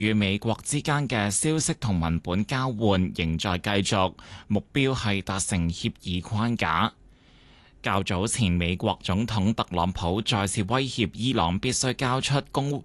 與美國之間嘅消息同文本交換仍在繼續，目標係達成協議框架。較早前，美國總統特朗普再次威脅伊朗必須交出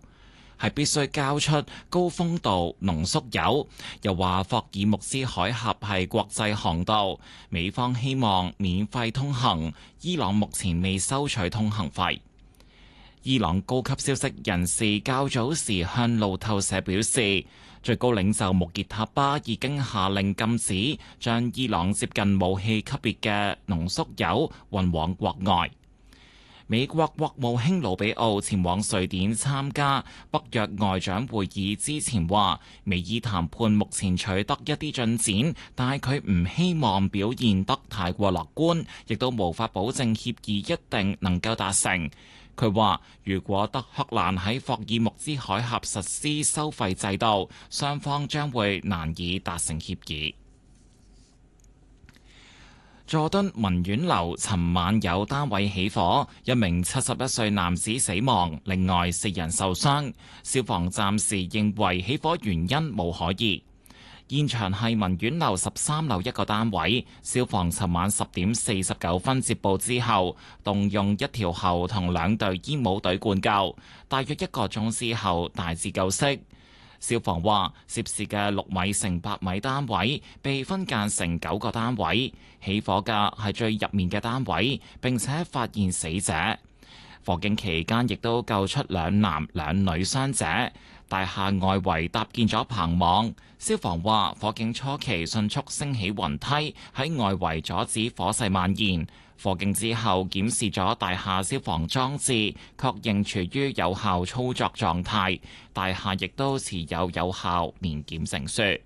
高豐度濃縮鈾，又話霍爾木茲海峽係國際航道，美方希望免費通行，伊朗目前未收取通行費。伊朗高級消息人士較早時向路透社表示，最高領袖穆傑塔巴已經下令禁止將伊朗接近武器級別嘅濃縮鈾運往國外。美國國務卿魯比奧前往瑞典參加北約外長會議之前話，美伊談判目前取得一啲進展，但係佢唔希望表現得太過樂觀，亦都無法保證協議一定能夠達成。佢話：如果德黑蘭喺霍爾木茲海峽實施收費制度，雙方將會難以達成協議。佐敦文苑樓尋晚有單位起火，一名71歲男子死亡，另外4人受傷。消防暫時認為起火原因無可疑。現場係文苑樓13樓一個單位，消防尋晚10點49分接報之後，動用一條喉同2隊煙霧隊灌救，大約1個鐘之後大致救熄。消防話，涉事嘅6米乘8米單位被分間成9個單位，起火嘅係最入面嘅單位，並且發現死者。火警期間亦都救出2男2女傷者。大廈外圍搭建咗棚網，消防話火警初期迅速升起雲梯，喺外圍阻止火勢蔓延。火警之後檢視咗大廈消防裝置，確認處於有效操作狀態。大廈亦都持有有效年檢證書。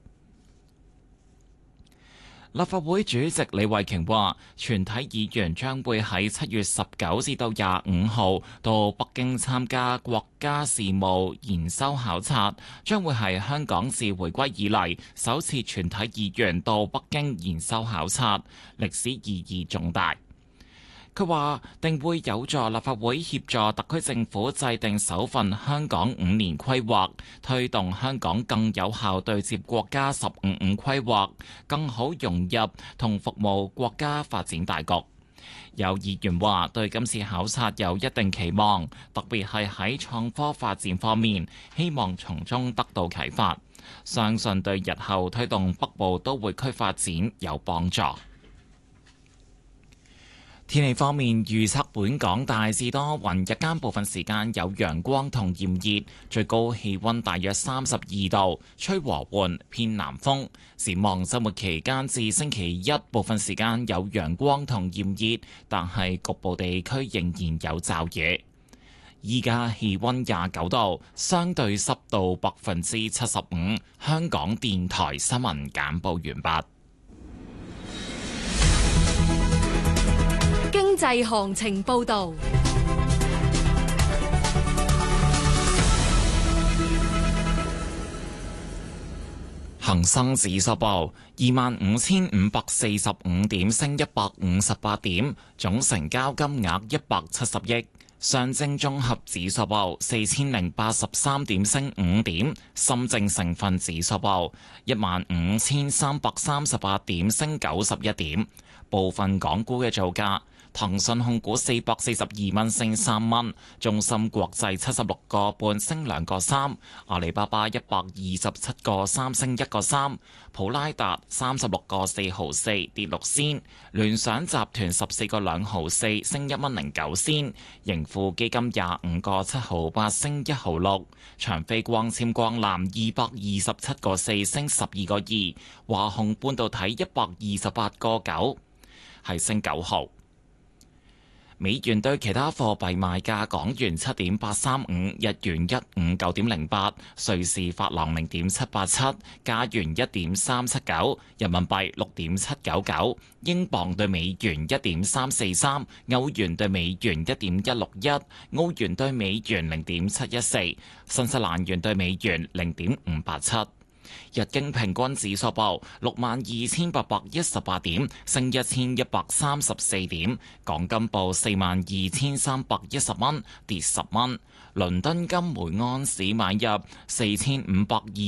立法會主席李慧瓊話，全體議員將會喺7月19至到25號到北京參加國家事務研修考察，將會係香港自回歸以嚟首次全體議員到北京研修考察，歷史意義重大。佢話定會有助立法會協助特區政府制定首份香港5年規劃，推動香港更有效對接國家15/5規劃，更好融入同服務國家發展大局。有議員話對今次考察有一定期望，特別係喺創科發展方面，希望從中得到啟發，相信對日後推動北部都會區發展有幫助。天氣方面，預測本港大致多雲，日間部分時間有陽光同炎熱，最高氣溫大約32度，吹和緩偏南風。展望週末期間至星期一，部分時間有陽光同炎熱，但係局部地區仍然有驟雨。依家氣溫29度，相對濕度75%。香港電台新聞簡報完畢。 經濟行情報道， 恒生指數報25,545點，升158點，總成交金額170億。上證綜合指數報4083點，升5點。深證成分指數報15,338點，升91點。部分港股嘅造價。騰訊控股442蚊升3蚊，中芯國際76個半升2個3，阿里巴巴127個3升1個3，普拉達36個4毫4跌6仙，聯想集團14個2毫4升1蚊09仙，盈富基金25個7毫8升1毫6，長飛光纖光纜227個4升12個2，華虹半導體128個9係升9毫。美元對其他貨幣賣價：港元7.835，日元159.08，瑞士法郎0.787，加元1.379，人民幣6.799，英鎊對美元1.343，歐元對美元1.161，澳元對美元0.714，新西蘭元對美元0.587。 日經平均指數報62,818點，升1,134點。港金報42,310蚊，跌10蚊。倫敦金每安士買入4520